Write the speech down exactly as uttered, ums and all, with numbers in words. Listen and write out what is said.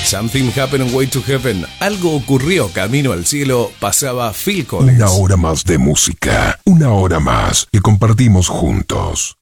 Something Happened on Way to Heaven. Algo ocurrió camino al cielo. Pasaba Phil Collins. Una hora más de música. Una hora más que compartimos juntos.